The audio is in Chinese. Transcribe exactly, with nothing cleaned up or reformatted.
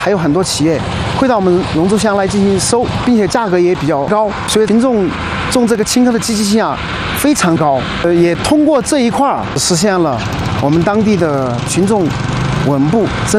还有很多企业会到我们龙珠乡来进行收，并且价格也比较高，所以群众种这个青稞的积极性啊非常高。呃，也通过这一块儿实现了我们当地的群众稳步增。